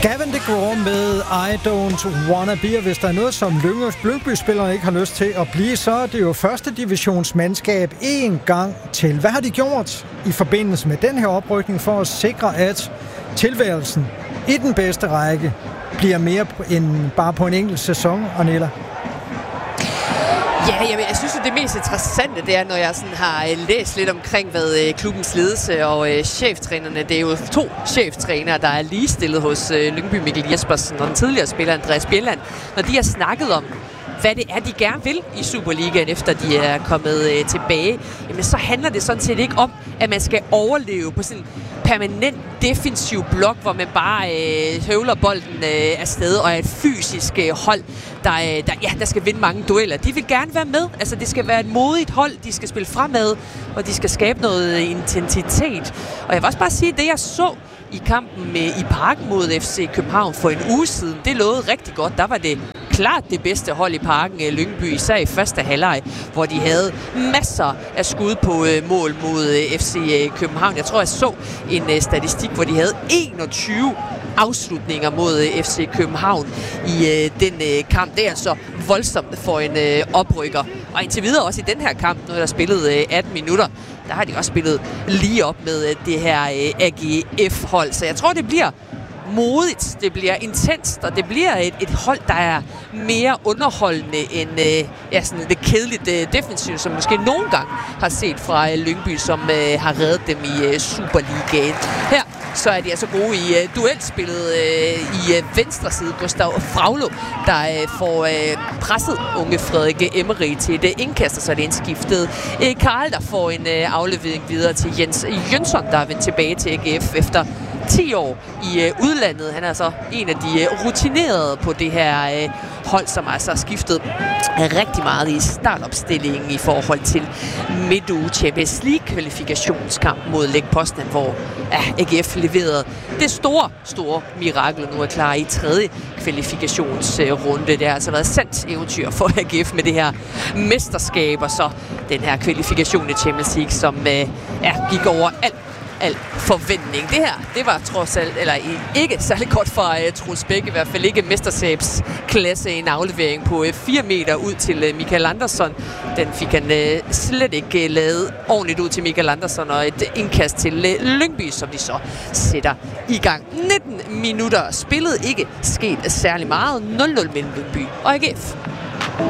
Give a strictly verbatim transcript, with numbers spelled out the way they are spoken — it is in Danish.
Gavin DeGraw med I Don't Wanna Be, og hvis der er noget, som Lyngby-spillerne ikke har lyst til at blive, så er det jo første divisionsmandskab en gang til. Hvad har de gjort i forbindelse med den her oprykning for at sikre, at tilværelsen i den bedste række bliver mere end bare på en enkelt sæson, Arnella? Ja, jamen, jeg synes, at det mest interessante, det er, når jeg sådan har øh, læst lidt omkring, hvad øh, klubbens ledelse og øh, cheftrænerne, det er jo to cheftrænere, der er ligestillet hos øh, Lyngby, Mikkel Jespersen og den tidligere spiller Andreas Bjelland, når de har snakket om, hvad det er, de gerne vil i Superligaen, efter de er kommet øh, tilbage, jamen så handler det sådan set ikke om, at man skal overleve på sådan en permanent defensiv blok, hvor man bare øh, høvler bolden øh, afsted, og er et fysisk øh, hold, der, øh, der, ja, der skal vinde mange dueller. De vil gerne være med. Altså, det skal være et modigt hold. De skal spille fremad, og de skal skabe noget intensitet. Og jeg vil også bare sige, at det jeg så i kampen med, i Parken mod F C København for en uge siden, det lovede rigtig godt. Der var det klart det bedste hold i Parken, Lyngby, især i første halvleg, hvor de havde masser af skud på øh, mål mod øh, F C København. Jeg tror, jeg så en øh, statistik, hvor de havde enogtyve afslutninger mod øh, F C København i øh, den øh, kamp. Det er altså voldsomt for en øh, oprykker. Og indtil videre også i den her kamp, nu er der spillet øh, atten minutter, der har de også spillet lige op med øh, det her øh, A G F-hold. Så jeg tror, det bliver modigt, det bliver intenst, og det bliver et, et hold, der er mere underholdende end øh, ja, sådan lidt kedeligt øh, defensivt, som måske nogle gange har set fra øh, Lyngby, som øh, har reddet dem i øh, Superligaen. Her så er de altså gode i øh, duelspillet øh, i øh, venstre side. Gustav Fraglo, der øh, får øh, presset unge Frederik Emery til et øh, indkast, og så er det indskiftet øh, Karl, der får en øh, aflevering videre til Jens Jønsson, der er vendt tilbage til A G F efter ti år i øh, udlandet. Han er altså en af de øh, rutinerede på det her øh, hold, som altså har skiftet rigtig meget i startopstillingen i forhold til midtuge Champions League-kvalifikationskamp mod Lech Poznan, hvor ja, A G F leverede det store, store mirakel, og nu er klar i tredje kvalifikationsrunde. Det har altså været sandt eventyr for A G F med det her mesterskab, og så den her kvalifikation i Champions League, som øh, ja, gik over alt al forventning. Det her, det var trods alt, eller ikke særlig godt for uh, Troels Bæk, i hvert fald ikke mesterskabsklasse, en aflevering på uh, fire meter ud til uh, Michael Andersson. Den fik han uh, slet ikke uh, lavet ordentligt ud til Michael Andersson, og et indkast til uh, Lyngby, som de så sætter i gang. nitten minutter spillet, ikke sket særlig meget. nul nul mellem Lyngby og A G F.